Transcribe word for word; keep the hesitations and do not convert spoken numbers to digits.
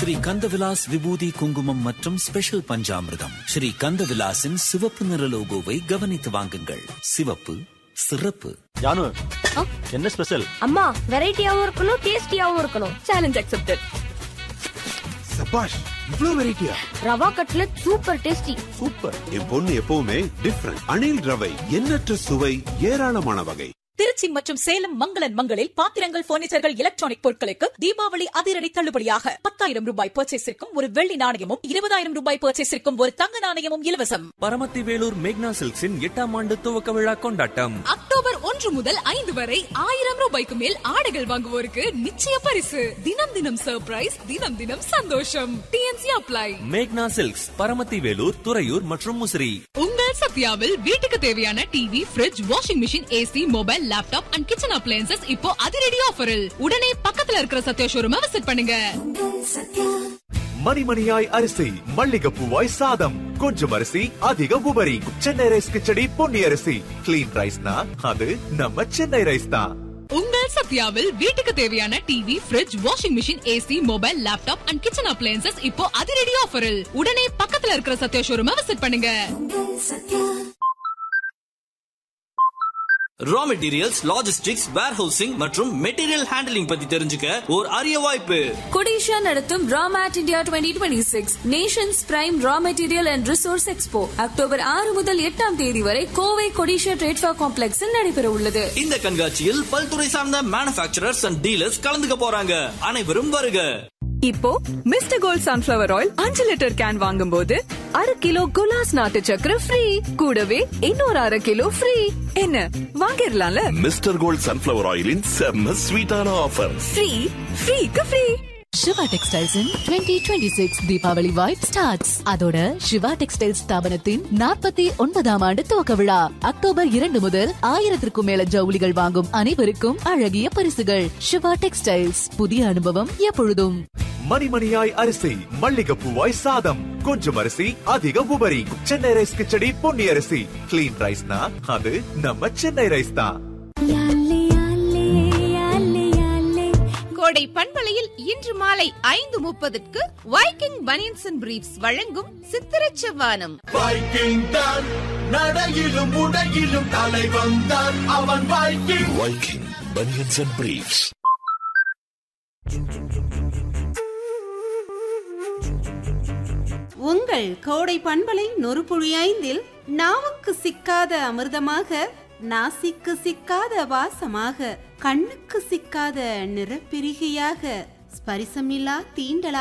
ஸ்ரீ கந்தவிலாஸ் விபூதி குங்குமம் மற்றும் ஸ்பெஷல் பஞ்சாமிர்தம். ஸ்ரீ கந்தவிலாசின் சிவப்பு நிற லோகோவை கவனித்து வாங்குங்கள். சிவப்பு சிறப்பு. ஜானு, என்ன ஸ்பெஷல்? அம்மா, வெரைட்டியாவும் இருக்கணும், டேஸ்டியாவும் இருக்கணும். Challenge accepted. சபாஷ், இவ்ளோ வெரைட்டியா? Rava cutlet super tasty. Super. என் பொண்ணு எப்பவுமே டிஃபரண்ட். அணில் ரவை, எண்ணற்ற சுவை, ஏராளமான வகை. திருச்சி மற்றும் சேலம் மங்களன் மங்களில் பாத்திரங்கள், பர்னிச்சர்கள், எலக்ட்ரானிக் பொருட்களுக்கு தீபாவளி அதிரடி தள்ளுபடியாக பத்தாயிரம் ரூபாய் பர்ச்சேஸிற்கும் ஒரு வெள்ளி நாணயமும், இருபதாயிரம் ரூபாய் பர்ச்சேஸிற்கும் ஒரு தங்க நாணயமும் இலவசம். பரமத்தி வேலூர் மேக்னா சில்க்ஸின் எட்டாம் ஆண்டு துவக்க விழா கொண்டாட்டம் அக்டோபர் ஒன்று முதல் ஐந்து வரை ஆயிரம் ரூபாய்க்கு மேல் ஆடைகள் வாங்குவோருக்கு நிச்சய பரிசு. தினம் தினம் சர்ப்ரைஸ், தினம் தினம் சந்தோஷம். DNC apply. மேக்னா சில்க்ஸ், பரமத்தி வேலூர், துறையூர் மற்றும் முசிறி. உங்கள் சத்யாவில் வீட்டுக்கு தேவையான TV, fridge, washing machine, AC, mobile, laptop and kitchen appliances இப்போ அதிரடி ஆஃபரில். உடனே பக்கத்துல இருக்கிற சத்யா ஷோரூமை விசிட் பண்ணுங்க. மணிமணியாய் அரிசி, மல்லிகைப்பூவாய் சாதம், கொஞ்சம் அரிசி அதிக உபரி. சென்னை ரைஸ் கிச்சடி பொன்னி அரிசி. கிளீன் ரைஸ்னா அது நம்ம சென்னை ரைஸ் தான். உங்கள் சத்யாவில் வீட்டுக்கு தேவையான TV, fridge, washing machine, AC, mobile, laptop and kitchen appliances இப்போ அதிரடி ஆஃபரில். உடனே பக்கத்துல இருக்கிற சத்யா ஷோரூமை விசிட் பண்ணுங்க. ரா மெட்டீரியல்ஸ், லாஜிஸ்டிக்ஸ், வேர்ஹவுசிங் மற்றும் மெட்டீரியல் ஹேண்டலிங் பத்தி தெரிஞ்சுக்க ஒரு அரிய வாய்ப்பு. கொடிஷா நடத்தும் ராமேட் India twenty twenty six Nations prime raw material and resource expo October ஆறு முதல் எட்டாம் தேதி வரை கோவை கொடிஷா ட்ரேட் ஃபேர் காம்ப்ளெக்ஸில் நடைபெற உள்ளது. இந்த கண்காட்சியில் பல்துறை சார்ந்த மேனுஃபேக்சரர்ஸ் அண்ட் டீலர்ஸ் கலந்துக்க போறாங்க. அனைவரும் வருக. இப்போ மிஸ்டர் கோல்ட் சன்ஃபிளவர் ஆயில் அஞ்சு லிட்டர் கேன் வாங்கும் போது அரை கிலோ குலாஸ் நாட்டு சக்கரை ஃப்ரீ. கூடவே இன்னொரு அரை கிலோ ஃப்ரீ. என்ன வாங்கிடலாம்ல? மிஸ்டர் கோல்ட் சன்ஃபிளவர் ஆயிலின் செம்ம ஸ்வீட்டான offer. Free ஃப்ரீக்கு free. Siva textiles twenty twenty six Deepavali vibe starts. அதோட சிவா டெக்ஸ்டைல்ஸ் ஸ்தாபனத்தின் நாற்பத்தி ஒன்பதாம் ஆண்டு துவக்க விழா அக்டோபர் இரண்டு முதல் ஆயிரத்திற்கும் மேல ஜவுளிகள் வாங்கும் அனைவருக்கும் அழகிய பரிசுகள். சிவா டெக்ஸ்டைல்ஸ், புதிய அனுபவம் எப்பொழுதும். மணிமணியாய் அரிசி, மல்லிகைப்பூவாய் சாதம், கொஞ்சம் அரிசி அதிக உபரி. சென்னை ரைஸ் கிச்சடி பொன்னி அரிசி. கிளீன் ரைஸ்னா அது நம்ம சென்னை ரைஸ் தான். கோடை பண்பலையில் இன்று மாலை ஐந்து முப்பதுக்கு வைக்கிங் பனியன்ஸ் அண்ட் பிரீஃப்ஸ் வழங்கும் சித்திரச் செவ்வானம். வைக்கிங் தான் நடையிலும் உடையிலும் தலைவன் தான் அவன். Viking Viking banians and briefs. உங்கள் கோடை பண்பலை நொறுபுழி ஐந்தில் நாவுக்கு சிக்காத அமிர்தமாக, நாசிக்கு சிக்காத வாசமாக, கண்ணுக்கு சிக்காத நிறப்பிரிகையாக, ஸ்பரிசமில்லா தீண்டலா